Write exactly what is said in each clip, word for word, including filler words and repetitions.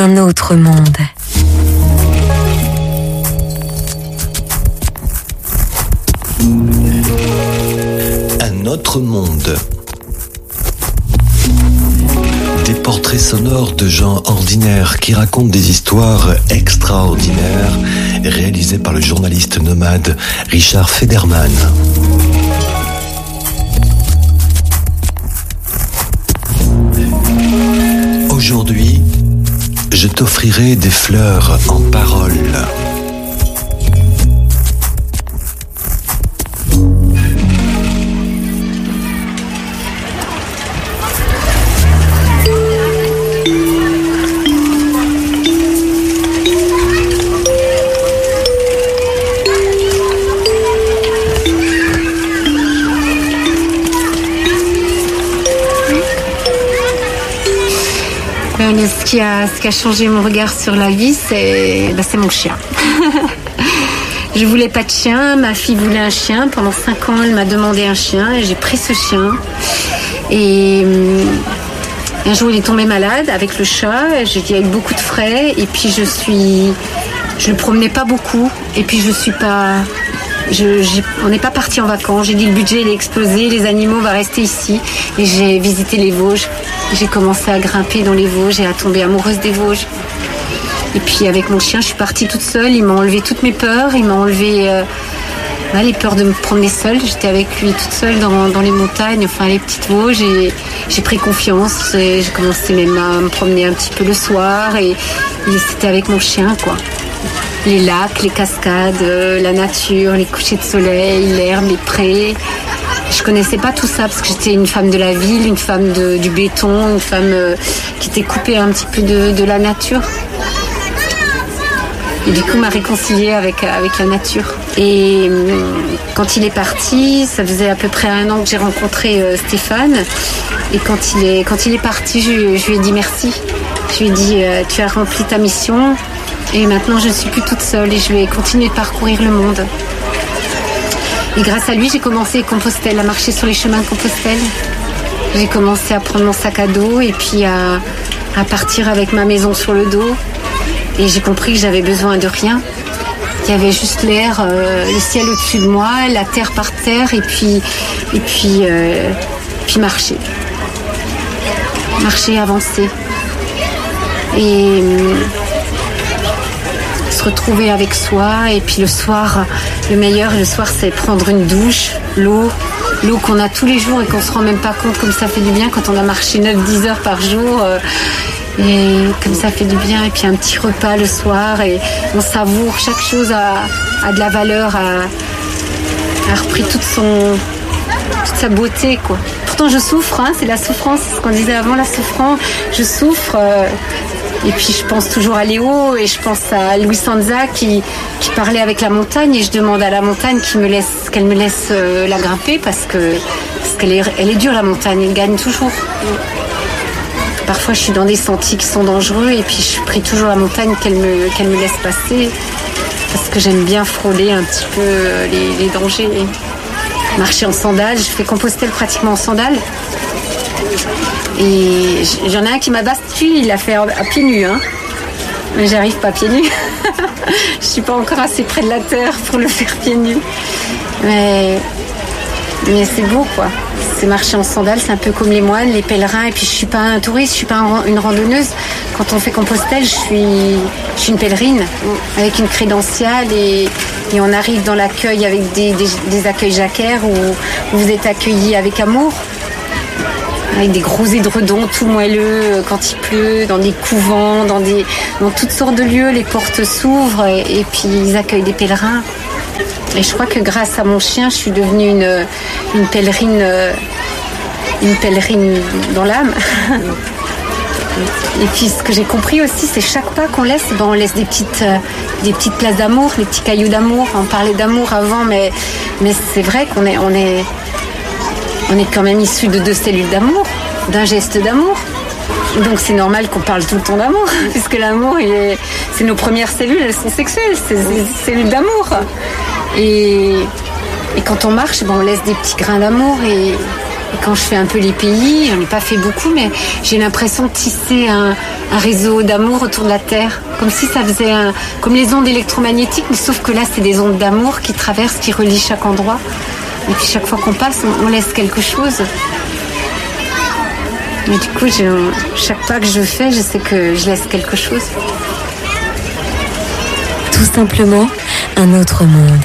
un autre monde. Un autre monde. Des portraits sonores de gens ordinaires qui racontent des histoires extraordinaires, réalisés par le journaliste nomade Richard Federman. Aujourd'hui, je t'offrirai des fleurs en paroles. Ce qui a, ce qui a changé mon regard sur la vie, c'est, bah, c'est mon chien. Je voulais pas de chien, ma fille voulait un chien. Pendant cinq ans, elle m'a demandé un chien et j'ai pris ce chien. Et un jour, il est tombé malade avec le chat. J'ai dit, il y a eu beaucoup de frais. Et puis, je suis, je le promenais pas beaucoup. Et puis, je suis pas, je, j'ai, on n'est pas parti en vacances. J'ai dit, le budget, il est explosé. Les animaux vont rester ici. Et j'ai visité les Vosges. J'ai commencé à grimper dans les Vosges et à tomber amoureuse des Vosges. Et puis avec mon chien, je suis partie toute seule. Il m'a enlevé toutes mes peurs. Il m'a enlevé euh, ouais, les peurs de me promener seule. J'étais avec lui toute seule dans, dans les montagnes, enfin les petites Vosges. Et j'ai pris confiance. Et j'ai commencé même à me promener un petit peu le soir. Et, et c'était avec mon chien, quoi. Les lacs, les cascades, euh, la nature, les couchers de soleil, l'herbe, les prés. Je connaissais pas tout ça parce que j'étais une femme de la ville, une femme de, du béton, une femme euh, qui était coupée un petit peu de, de la nature. Et du coup, m'a réconciliée avec, avec la nature. Et euh, quand il est parti, ça faisait à peu près un an que j'ai rencontré euh, Stéphane. Et quand il est, quand il est parti, je, je lui ai dit merci. Je lui ai dit, euh, tu as rempli ta mission. Et maintenant, je ne suis plus toute seule et je vais continuer de parcourir le monde. Et grâce à lui, j'ai commencé Compostelle, à marcher sur les chemins de Compostelle. J'ai commencé à prendre mon sac à dos et puis à, à partir avec ma maison sur le dos. Et j'ai compris que j'avais besoin de rien. Il y avait juste l'air, euh, le ciel au-dessus de moi, la terre par terre et puis, et puis, euh, puis marcher. Marcher, avancer. Et euh, se retrouver avec soi. Et puis le soir, le meilleur le soir, c'est prendre une douche, l'eau, l'eau qu'on a tous les jours et qu'on se rend même pas compte comme ça fait du bien quand on a marché neuf dix heures par jour. Euh, et comme ça fait du bien. Et puis un petit repas le soir et on savoure, chaque chose a, a de la valeur, a, a repris toute son, toute sa beauté, quoi. Pourtant je souffre, hein, c'est la souffrance, c'est ce qu'on disait avant, la souffrance. Je souffre. Euh, Et puis je pense toujours à Léo et je pense à Louis Sanza qui, qui parlait avec la montagne et je demande à la montagne qui me laisse, qu'elle me laisse euh, la grimper parce que parce qu'elle est, elle est dure la montagne, elle gagne toujours. Parfois je suis dans des sentiers qui sont dangereux et puis je prie toujours la montagne qu'elle me, qu'elle me laisse passer parce que j'aime bien frôler un petit peu les, les dangers. Marcher en sandales, je fais Compostelle pratiquement en sandales. Et j'en ai un qui m'a battu, il l'a fait à pieds nus, hein. Mais j'arrive pas pieds nus. Je suis pas encore assez près de la terre pour le faire pieds nus. Mais, mais c'est beau, quoi. C'est marcher en sandales, c'est un peu comme les moines, les pèlerins. Et puis je suis pas un touriste, je suis pas une randonneuse. Quand on fait Compostelle, je suis, je suis une pèlerine avec une crédentiale et, et on arrive dans l'accueil avec des, des, des accueils jacquaires où, où vous êtes accueillis avec amour. Avec des gros édredons tout moelleux quand il pleut, dans des couvents, dans, des, dans toutes sortes de lieux, les portes s'ouvrent et, et puis ils accueillent des pèlerins. Et je crois que grâce à mon chien, je suis devenue une, une pèlerine, une pèlerine dans l'âme. Et puis ce que j'ai compris aussi, c'est chaque pas qu'on laisse, ben on laisse des petites, des petites places d'amour, des petits cailloux d'amour. On parlait d'amour avant, mais, mais c'est vrai qu'on est, on est, on est quand même issus de deux cellules d'amour, d'un geste d'amour. Donc c'est normal qu'on parle tout le temps d'amour, puisque l'amour, il est, c'est nos premières cellules, elles sont sexuelles, c'est des cellules d'amour. Et, et quand on marche, ben on laisse des petits grains d'amour et, Et quand je fais un peu les pays, j'en ai pas fait beaucoup, mais j'ai l'impression de tisser un, un réseau d'amour autour de la Terre. Comme si ça faisait un, comme les ondes électromagnétiques, mais sauf que là, c'est des ondes d'amour qui traversent, qui relient chaque endroit. Et puis chaque fois qu'on passe, on, on laisse quelque chose. Mais du coup, je, chaque pas que je fais, je sais que je laisse quelque chose. Tout simplement, un autre monde.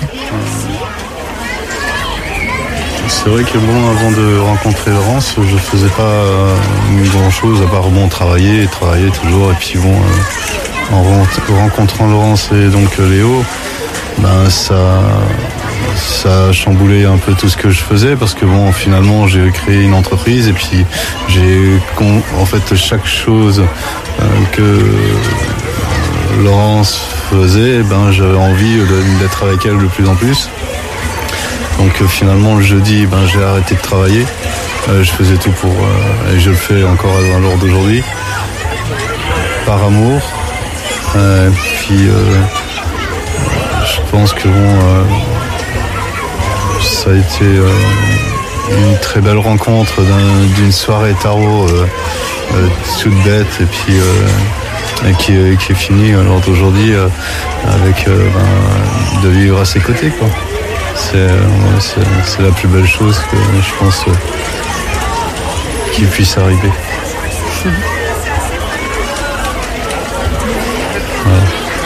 C'est vrai que bon, avant de rencontrer Laurence, je faisais pas grand chose à part bon travailler, travailler toujours. Et puis bon, euh, en rencontrant Laurence et donc Léo, ben ça, ça a chamboulé un peu tout ce que je faisais parce que bon, finalement, j'ai créé une entreprise et puis j'ai en fait chaque chose euh, que Laurence faisait, ben j'avais envie d'être avec elle de plus en plus. Donc euh, finalement le jeudi, ben j'ai arrêté de travailler. Euh, je faisais tout pour, euh, et je le fais encore à l'heure d'aujourd'hui, par amour. Euh, puis euh, je pense que bon, euh, ça a été euh, une très belle rencontre d'un, d'une soirée tarot euh, euh, toute bête et puis euh, et qui, qui est finie à l'heure d'aujourd'hui euh, avec euh, ben, de vivre à ses côtés quoi. C'est, ouais, c'est, c'est la plus belle chose que je pense euh, qui puisse arriver. Voilà.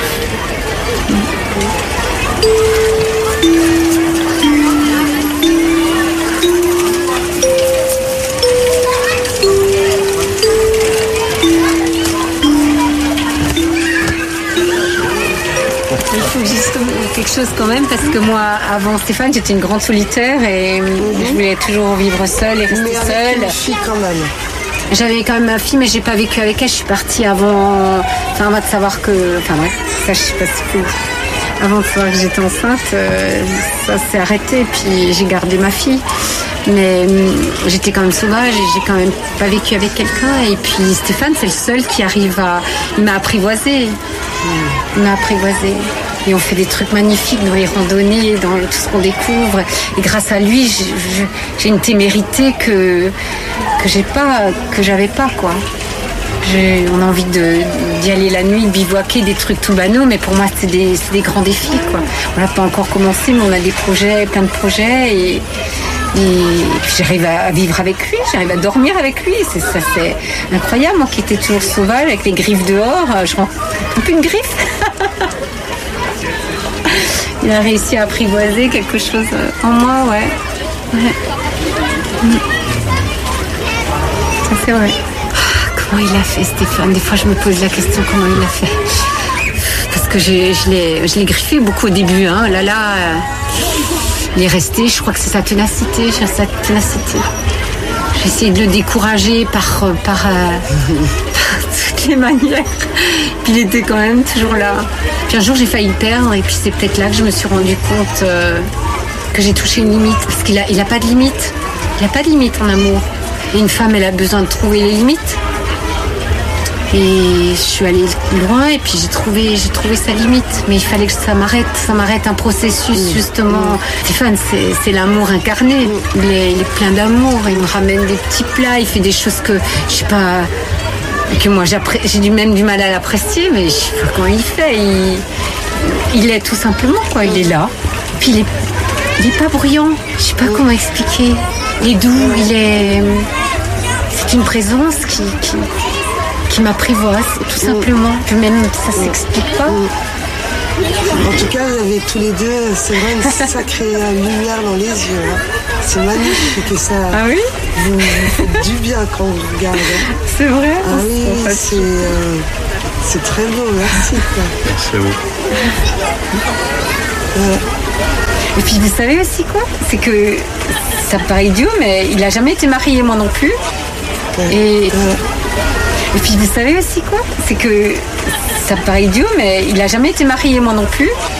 Il faut juste quelque chose quand même parce que moi, avant Stéphane, j'étais une grande solitaire et mm-hmm. je voulais toujours vivre seule et rester mais avec seule. Une fille quand même. J'avais quand même ma fille, mais j'ai pas vécu avec elle. Je suis partie avant, enfin avant de savoir que, enfin ouais, ça je sais pas si plus. Avant de savoir que j'étais enceinte, euh, ça s'est arrêté. Puis j'ai gardé ma fille, mais hum, j'étais quand même sauvage et j'ai quand même pas vécu avec quelqu'un. Et puis Stéphane, c'est le seul qui arrive à, il m'a apprivoisé, il m'a apprivoisé. Et on fait des trucs magnifiques dans les randonnées, dans tout ce qu'on découvre. Et grâce à lui, j'ai, j'ai une témérité que que j'ai pas, que j'avais pas quoi. J'ai, on a envie de, d'y aller la nuit, de bivouaquer, des trucs tout banaux, mais pour moi c'est des, c'est des grands défis quoi. On n'a pas encore commencé, mais on a des projets, plein de projets et, et puis j'arrive à vivre avec lui, j'arrive à dormir avec lui. C'est, ça c'est incroyable, moi qui étais toujours sauvage avec les griffes dehors, je rencontre plus une griffe. Il a réussi à apprivoiser quelque chose en moi, ouais. ouais. Ça c'est vrai. Comment il a fait, Stéphane? Des fois, je me pose la question comment il a fait. Parce que j'ai, je, l'ai, je l'ai griffé beaucoup au début. Hein. Là, là, euh, il est resté. Je crois que c'est sa ténacité. J'ai sa ténacité. J'ai essayé de le décourager par, par, euh, par toutes les manières. Puis il était quand même toujours là. Puis un jour, j'ai failli le perdre. Et puis c'est peut-être là que je me suis rendu compte euh, que j'ai touché une limite. Parce qu'il a, il a pas de limite. Il n'a pas de limite en amour. Et une femme, elle a besoin de trouver les limites. Et je suis allée loin et puis j'ai trouvé, j'ai trouvé sa limite. Mais il fallait que ça m'arrête, ça m'arrête un processus justement. Stéphane, c'est, c'est l'amour incarné. Il est, il est plein d'amour. Il me ramène des petits plats. Il fait des choses que je sais pas, que moi j'appré- j'ai du même du mal à l'apprécier, mais je sais pas comment il fait. Il, il est tout simplement quoi. Il est là. Puis il est, il est pas bruyant. Je sais pas comment expliquer. Il est doux. Il est, c'est une présence qui, qui qui m'apprivoise, tout simplement. Que même ça s'explique pas. En tout cas, vous avez tous les deux, c'est vrai, une sacrée lumière dans les yeux. Hein. C'est magnifique et ça ah oui vous, vous fait du bien quand vous regardez. C'est vrai. Ah oui, oui c'est, euh, c'est très beau, merci. Quoi. C'est beau. Ouais. Et puis vous savez aussi quoi? C'est que ça paraît idiot, mais il a jamais été marié, moi non plus. Ouais. Et ouais. Et puis vous savez aussi quoi? C'est que ça paraît idiot, mais il a jamais été marié, moi non plus.